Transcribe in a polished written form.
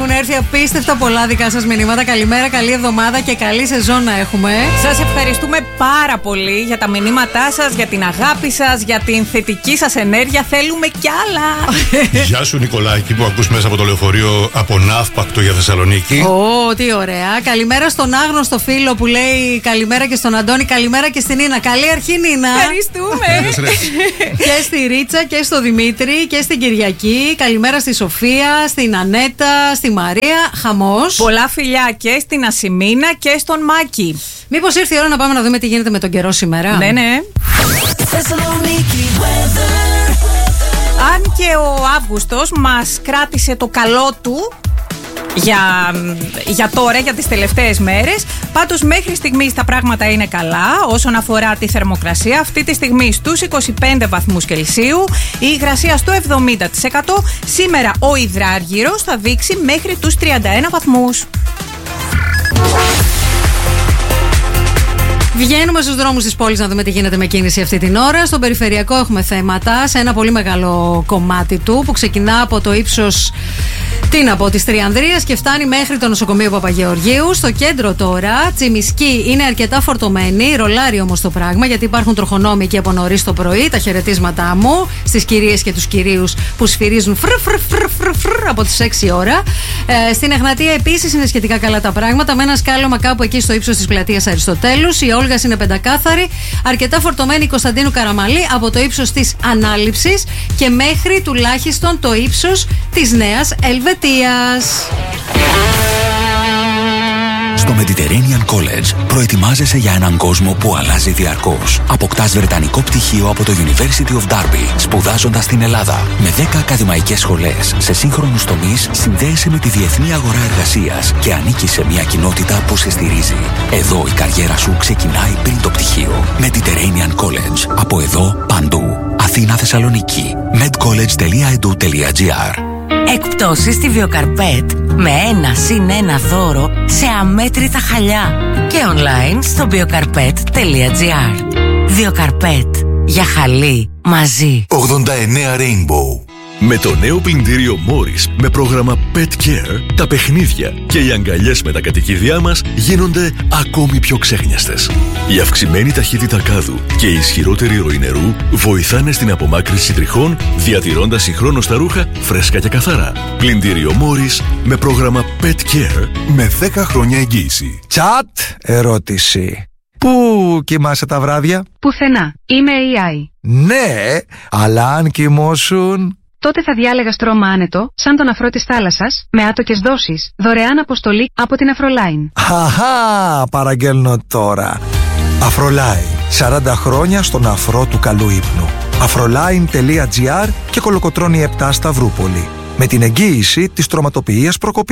Έχουν έρθει απίστευτα πολλά δικά σας μηνύματα. Καλημέρα, καλή εβδομάδα και καλή σεζόν να έχουμε. Σας ευχαριστούμε πάρα πολύ για τα μηνύματά σας, για την αγάπη σας, για την θετική σας ενέργεια. Θέλουμε κι άλλα. Γεια σου Νικολάκη που ακούς μέσα από το λεωφορείο από Ναύπακτο για Θεσσαλονίκη. Ω, τι ωραία. Καλημέρα στον άγνωστο φίλο που λέει καλημέρα και στον Αντώνη. Καλημέρα και στην Νίνα. Καλή αρχή, Νίνα. Ευχαριστούμε. Και στη Ρίτσα και στο Δημήτρη και στην Κυριακή. Καλημέρα στη Σοφία, στην Ανέτα, στη Μαρία. Χαμός. Πολλά φιλιά και στην Ασημίνα και στον Μάκη. Μήπως ήρθε η ώρα να πάμε να δούμε τι γίνεται με τον καιρό σήμερα? Ναι. Αν και ο Αύγουστος μας κράτησε το καλό του για τώρα, για τις τελευταίες μέρες, πάντως μέχρι στιγμής τα πράγματα είναι καλά όσον αφορά τη θερμοκρασία. Αυτή τη στιγμή στους 25 βαθμούς Κελσίου, η υγρασία στο 70%. Σήμερα ο υδράργυρος θα δείξει μέχρι τους 31 βαθμούς. Βγαίνουμε στους δρόμους της πόλης να δούμε τι γίνεται με κίνηση αυτή την ώρα. Στον περιφερειακό έχουμε θέματα σε ένα πολύ μεγάλο κομμάτι του που ξεκινά από το ύψος της Τριανδρίας και φτάνει μέχρι το νοσοκομείο Παπαγεωργίου. Στο κέντρο τώρα, Τσιμισκή είναι αρκετά φορτωμένη, ρολάρει όμως το πράγμα γιατί υπάρχουν τροχονόμοι και από νωρίς το πρωί. Τα χαιρετίσματά μου στις κυρίες και τους κυρίους που σφυρίζουν από τις 6 ώρα. Στην Εγνατία επίσης είναι σχετικά καλά τα πράγματα, με ένα σκάλωμα κάπου εκεί στο ύψος της πλατείας Αριστοτέλους. Η Όλγας είναι πεντακάθαρη, αρκετά φορτωμένη η Κωνσταντίνου Καραμαλή από το ύψος της Ανάληψης και μέχρι τουλάχιστον το ύψος της Νέας Ελβετίας. Στο Mediterranean College προετοιμάζεσαι για έναν κόσμο που αλλάζει διαρκώς. Αποκτάς βρετανικό πτυχίο από το University of Derby, σπουδάζοντας στην Ελλάδα. Με 10 ακαδημαϊκές σχολές σε σύγχρονους τομείς, συνδέεσαι με τη διεθνή αγορά εργασίας και ανήκεις σε μια κοινότητα που σε στηρίζει. Εδώ η καριέρα σου ξεκινάει πριν το πτυχίο. Mediterranean College. Από εδώ παντού. Αθήνα, Θεσσαλονίκη. medcollege.edu.gr. Εκπτώσεις στη Βιοκαρπέτ με 1+1 δώρο σε αμέτρητα χαλιά και online στο biocarpet.gr. Βιοκαρπέτ. Για χαλί μαζί. 89 Rainbow. Με το νέο πλυντήριο Morris με πρόγραμμα Pet Care, τα παιχνίδια και οι αγκαλιές με τα κατοικίδια μας γίνονται ακόμη πιο ξέχνιαστες. Η αυξημένη ταχύτητα κάδου και η ισχυρότερη ροή νερού βοηθάνε στην απομάκρυνση τριχών, διατηρώντας συγχρόνως τα ρούχα φρέσκα και καθαρά. Πλυντήριο Morris με πρόγραμμα Pet Care με 10 χρόνια εγγύηση. Τσατ, ερώτηση. Πού κοιμάσαι τα βράδια? Πουθενά. Είμαι AI. Ναι, αλλά αν κοιμώσουν... Τότε θα διάλεγα στρώμα άνετο, σαν τον αφρό της θάλασσας, με άτοκες δόσεις, δωρεάν αποστολή από την Αφρολάιν. Χαχά, παραγγέλνω τώρα. Αφρολάιν, 40 χρόνια στον αφρό του καλού ύπνου. Afrolain.gr και Κολοκοτρώνη 7 Σταυρούπολη. Με την εγγύηση της τροματοποιίας προκοπής.